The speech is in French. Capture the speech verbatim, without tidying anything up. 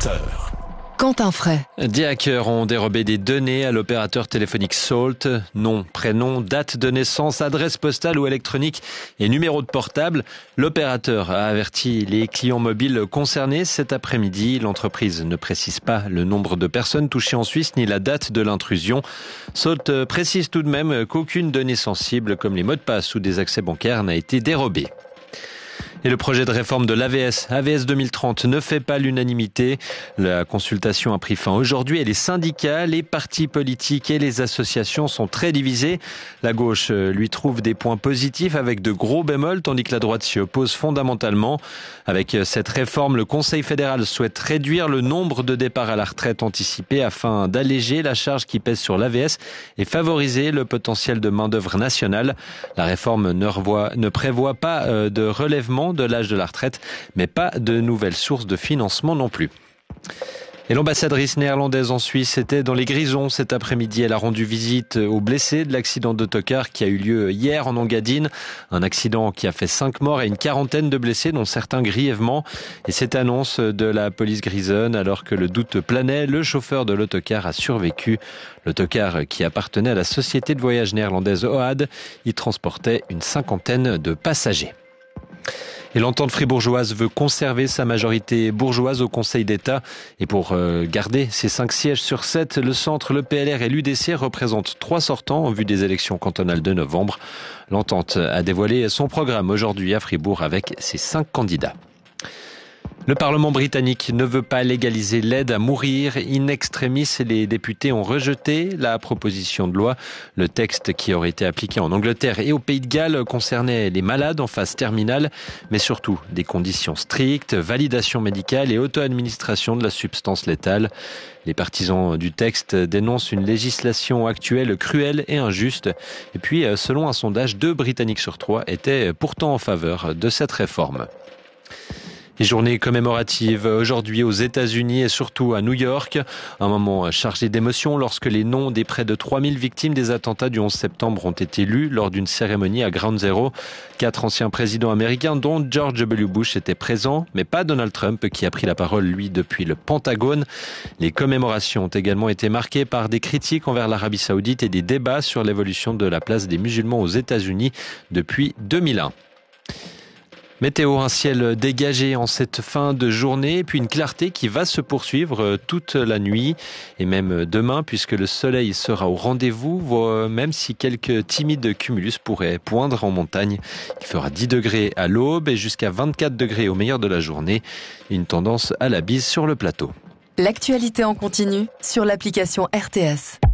vingt heures. Quentin Fray. Des hackers ont dérobé des données à l'opérateur téléphonique Salt. Nom, prénom, date de naissance, adresse postale ou électronique et numéro de portable. L'opérateur a averti les clients mobiles concernés cet après-midi. L'entreprise ne précise pas le nombre de personnes touchées en Suisse ni la date de l'intrusion. Salt précise tout de même qu'aucune donnée sensible comme les mots de passe ou des accès bancaires n'a été dérobée. Et le projet de réforme de l'A V S, A V S deux mille trente, ne fait pas l'unanimité. La consultation a pris fin aujourd'hui et les syndicats, les partis politiques et les associations sont très divisés. La gauche lui trouve des points positifs avec de gros bémols, tandis que la droite s'y oppose fondamentalement. Avec cette réforme, le Conseil fédéral souhaite réduire le nombre de départs à la retraite anticipés afin d'alléger la charge qui pèse sur l'A V S et favoriser le potentiel de main-d'œuvre nationale. La réforme ne, revoit, ne prévoit pas de relèvement de l'âge de la retraite, mais pas de nouvelles sources de financement non plus. Et l'ambassadrice néerlandaise en Suisse était dans les Grisons cet après-midi. Elle a rendu visite aux blessés de l'accident d'autocar qui a eu lieu hier en Engadine. Un accident qui a fait cinq morts et une quarantaine de blessés, dont certains grièvement. Et cette annonce de la police grisonne, alors que le doute planait, le chauffeur de l'autocar a survécu. L'autocar qui appartenait à la société de voyage néerlandaise O A D, y transportait une cinquantaine de passagers. Et l'entente fribourgeoise veut conserver sa majorité bourgeoise au Conseil d'État. Et pour garder ses cinq sièges sur sept, le Centre, le P L R et l'U D C représentent trois sortants en vue des élections cantonales de novembre. L'entente a dévoilé son programme aujourd'hui à Fribourg avec ses cinq candidats. Le Parlement britannique ne veut pas légaliser l'aide à mourir. In extremis, les députés ont rejeté la proposition de loi. Le texte qui aurait été appliqué en Angleterre et au Pays de Galles concernait les malades en phase terminale, mais surtout des conditions strictes, validation médicale et auto-administration de la substance létale. Les partisans du texte dénoncent une législation actuelle cruelle et injuste. Et puis, selon un sondage, deux Britanniques sur trois étaient pourtant en faveur de cette réforme. Les journées commémoratives aujourd'hui aux États-Unis et surtout à New York. Un moment chargé d'émotion lorsque les noms des près de trois mille victimes des attentats du onze septembre ont été lus lors d'une cérémonie à Ground Zero. Quatre anciens présidents américains, dont George W. Bush, étaient présents, mais pas Donald Trump qui a pris la parole, lui, depuis le Pentagone. Les commémorations ont également été marquées par des critiques envers l'Arabie Saoudite et des débats sur l'évolution de la place des musulmans aux États-Unis depuis deux mille un. Météo, un ciel dégagé en cette fin de journée, puis une clarté qui va se poursuivre toute la nuit et même demain puisque le soleil sera au rendez-vous, même si quelques timides cumulus pourraient poindre en montagne. Il fera dix degrés à l'aube et jusqu'à vingt-quatre degrés au meilleur de la journée. Une tendance à la bise sur le plateau. L'actualité en continu sur l'application R T S.